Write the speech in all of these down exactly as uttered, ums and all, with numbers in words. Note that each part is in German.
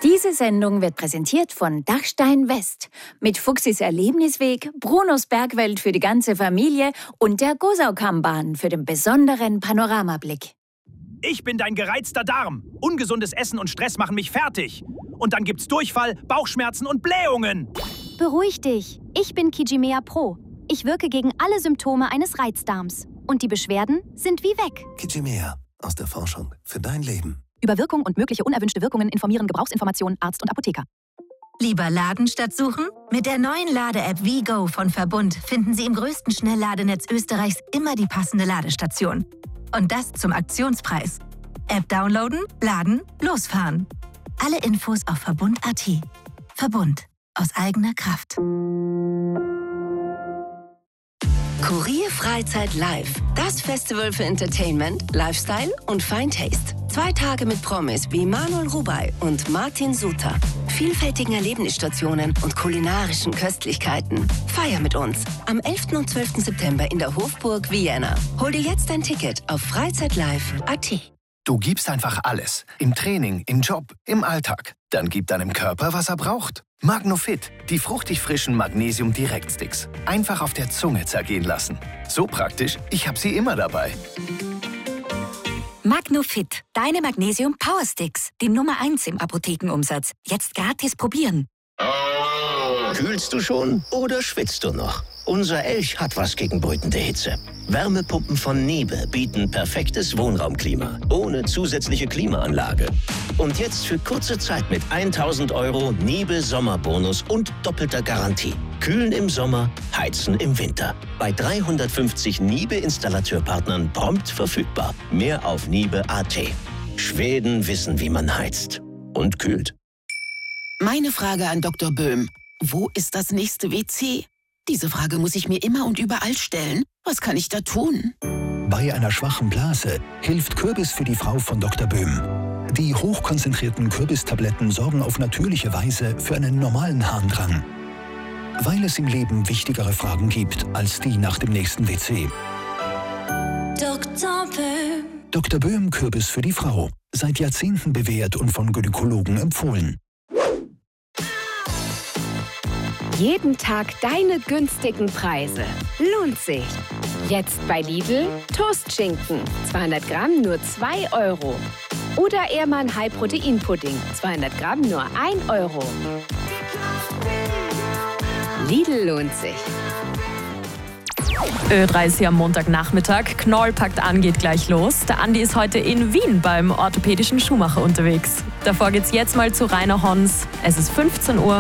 Diese Sendung wird präsentiert von Dachstein West mit Fuchsis Erlebnisweg, Brunos Bergwelt für die ganze Familie und der Gosaukammbahn für den besonderen Panoramablick. Ich bin dein gereizter Darm. Ungesundes Essen und Stress machen mich fertig. Und dann gibt's Durchfall, Bauchschmerzen und Blähungen. Beruhig dich. Ich bin Kijimea Pro. Ich wirke gegen alle Symptome eines Reizdarms. Und die Beschwerden sind wie weg. Kijimea. Aus der Forschung für dein Leben. Über Wirkung und mögliche unerwünschte Wirkungen informieren Gebrauchsinformationen Arzt und Apotheker. Lieber laden statt suchen? Mit der neuen Lade-App WeGo von Verbund finden Sie im größten Schnellladenetz Österreichs immer die passende Ladestation. Und das zum Aktionspreis. App downloaden, laden, losfahren. Alle Infos auf Verbund Punkt at. Verbund. Aus eigener Kraft. Kurier Freizeit Live. Das Festival für Entertainment, Lifestyle und Fine Taste. Zwei Tage mit Promis wie Manuel Rubey und Martin Suter. Vielfältigen Erlebnisstationen und kulinarischen Köstlichkeiten. Feier mit uns am elften und zwölften September in der Hofburg Vienna. Hol dir jetzt dein Ticket auf freizeitlive Punkt at. Du gibst einfach alles. Im Training, im Job, im Alltag. Dann gib deinem Körper, was er braucht. Magnofit, die fruchtig frischen Magnesium-Direktsticks. Einfach auf der Zunge zergehen lassen. So praktisch, ich habe sie immer dabei. Magnofit, deine Magnesium-Power-Sticks. Die Nummer eins im Apothekenumsatz. Jetzt gratis probieren. Kühlst du schon oder schwitzt du noch? Unser Elch hat was gegen brütende Hitze. Wärmepumpen von Niebe bieten perfektes Wohnraumklima, ohne zusätzliche Klimaanlage. Und jetzt für kurze Zeit mit tausend Euro Niebe Sommerbonus und doppelter Garantie. Kühlen im Sommer, heizen im Winter. Bei dreihundertfünfzig Niebe-Installateurpartnern prompt verfügbar. Mehr auf Niebe Punkt at. Schweden wissen, wie man heizt und kühlt. Meine Frage an Doktor Böhm. Wo ist das nächste W C? Diese Frage muss ich mir immer und überall stellen. Was kann ich da tun? Bei einer schwachen Blase hilft Kürbis für die Frau von Doktor Böhm. Die hochkonzentrierten Kürbistabletten sorgen auf natürliche Weise für einen normalen Harndrang. Weil es im Leben wichtigere Fragen gibt als die nach dem nächsten W C. Doktor Böhm. Doktor Böhm Kürbis für die Frau. Seit Jahrzehnten bewährt und von Gynäkologen empfohlen. Jeden Tag deine günstigen Preise. Lohnt sich. Jetzt bei Lidl Toastschinken. zweihundert Gramm nur zwei Euro. Oder Ehrmann High-Protein-Pudding. zweihundert Gramm nur ein Euro. Lidl lohnt sich. Ö dreißig am Montagnachmittag. Knoll packt an, geht gleich los. Der Andi ist heute in Wien beim orthopädischen Schuhmacher unterwegs. Davor geht's jetzt mal zu Rainer Hons. Es ist fünfzehn Uhr.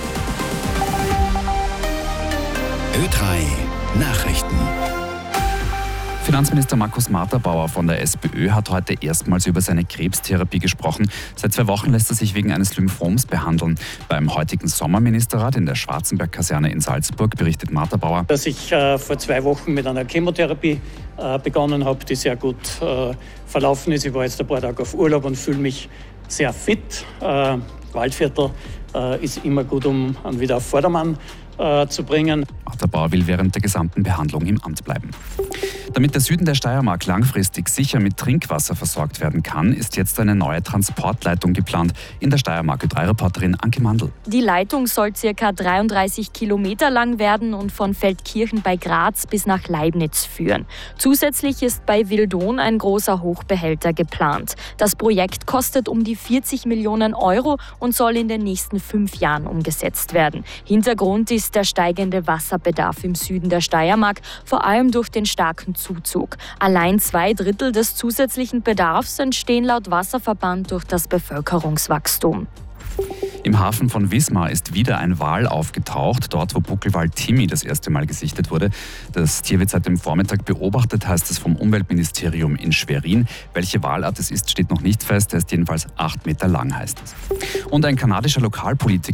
Ö drei Nachrichten. Finanzminister Markus Marterbauer von der SPÖ hat heute erstmals über seine Krebstherapie gesprochen. Seit zwei Wochen lässt er sich wegen eines Lymphoms behandeln. Beim heutigen Sommerministerrat in der Schwarzenberg-Kaserne in Salzburg berichtet Marterbauer, dass ich äh, vor zwei Wochen mit einer Chemotherapie äh, begonnen habe, die sehr gut äh, verlaufen ist. Ich war jetzt ein paar Tage auf Urlaub und fühle mich sehr fit. Äh, Waldviertel äh, ist immer gut, um ihn wieder auf Vordermann äh, zu bringen. Marterbauer will während der gesamten Behandlung im Amt bleiben. Damit der Süden der Steiermark langfristig sicher mit Trinkwasser versorgt werden kann, ist jetzt eine neue Transportleitung geplant. In der Steiermark Ö drei Reporterin Anke Mandl. Die Leitung soll ca. dreiunddreißig Kilometer lang werden und von Feldkirchen bei Graz bis nach Leibniz führen. Zusätzlich ist bei Wildon ein großer Hochbehälter geplant. Das Projekt kostet um die vierzig Millionen Euro und soll in den nächsten fünf Jahren umgesetzt werden. Hintergrund ist der steigende Wasserbedarf im Süden der Steiermark, vor allem durch den starken Zuzug. Allein zwei Drittel des zusätzlichen Bedarfs entstehen laut Wasserverband durch das Bevölkerungswachstum. Im Hafen von Wismar ist wieder ein Wal aufgetaucht, dort wo Buckelwal Timmy das erste Mal gesichtet wurde. Das Tier wird seit dem Vormittag beobachtet, heißt es vom Umweltministerium in Schwerin. Welche Walart es ist, steht noch nicht fest, er ist jedenfalls acht Meter lang, heißt es. Und ein kanadischer Lokalpolitiker